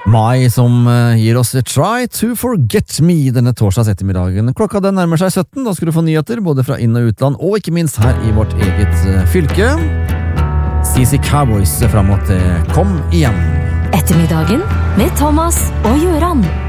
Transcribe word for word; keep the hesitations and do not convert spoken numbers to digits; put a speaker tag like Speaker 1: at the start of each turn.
Speaker 1: Mai som gir oss Try to Forget Me denne torsdags ettermiddagen. Klokka den nærmer seg sytten, da skal du få nyheter både fra inn- og utland, og ikke minst her i vårt eget fylke. C C Cowboys frem mot Kom igjen.
Speaker 2: Ettermiddagen med Thomas og Jøran.